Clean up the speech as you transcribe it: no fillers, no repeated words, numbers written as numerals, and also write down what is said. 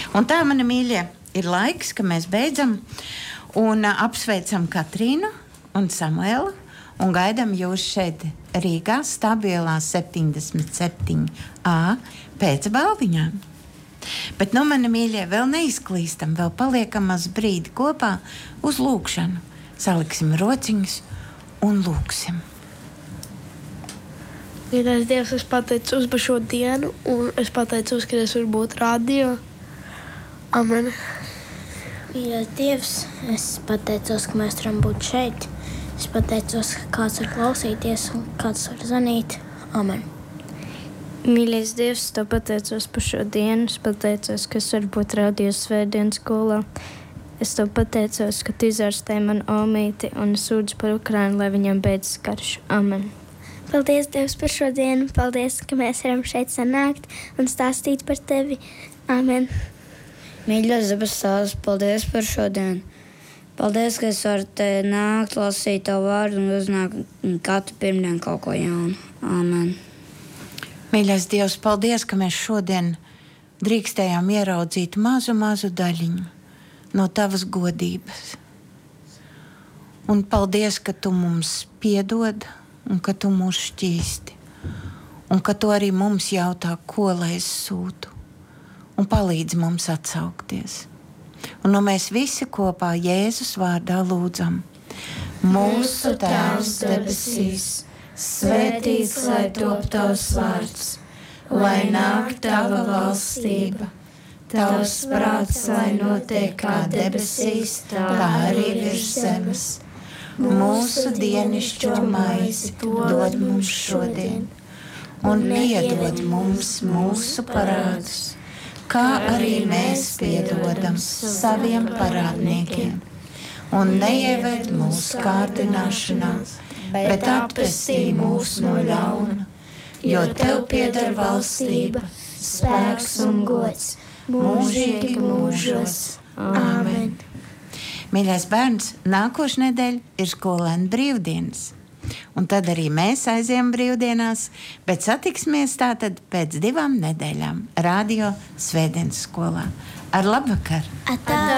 Un tā, mani mīļie, ir laiks, ka mēs beidzam un apsveicam Katrīnu un Samuelu un gaidām jūs šeit Rīgā, Stabielā 77A pēc baldiņām. Bet, mani mīļie, vēl neizklīstam, vēl paliekam maz brīdi kopā uz lūkšanu. Saliksim rociņus un lūksim. Mīļais Dievs, es pateicos par šo dienu, un es pateicos, ka es varu būt radio. Amen. Mīļais Dievs, es pateicos, ka mēs varam būt šeit. Es pateicos, ka kāds var klausīties un kāds var zvanīt. Amen. Mīļais Dievs, es tev pateicos par šo dienu. Es pateicos, ka es varu būt radio svētdienas skolā. Es tev pateicos, ka tu izārstēji manu omīti un sūdzu par Ukrainu, lai viņam beidzas karš. Amen. Paldies, Dievs, par šo dienu. Paldies, ka mēs varam šeit sanākt un stāstīt par tevi. Amen. Mīļais debes Tēvs, paldies par šo dienu. Paldies, ka es varu te nākt, lasīt tavu vārdu un uzzināt katru pirmdienu kaut ko jaunu. Amen. Mīļais Dievs, paldies, ka mēs šodien drīkstējām ieraudzīt mazu daļiņu no tavas godības. Un paldies, ka tu mums piedod un ka tu mūs šķīsti. Un ka tu arī mums jautā, ko lai es sūtu. Un palīdz mums atsaukties. Un mēs visi kopā Jēzus vārdā lūdzam. Mūsu Tēvs debesīs, svētīts lai top tavs vārds, lai nāk tava valstība, tavs prāts, lai notiek kā debesīs, tā arī virs zemes. Mūsu dienišķo maizi dod mums šodien, un piedod mums mūsu parādus, kā arī mēs piedodam saviem parādniekiem. Un neieved mūsu kārdināšanā, bet atpestī mūs no ļauna, jo tev pieder valstība, spēks un gods mūžīgi mūžos. Āmen. Mīļais bērns, nākošu nedēļu ir skolēnu brīvdienas. Un tad arī mēs aizējam brīvdienās, bet satiksimies tātad pēc 2 nedēļām Radio Svētdienas skolā. Ar labvakar! Atā!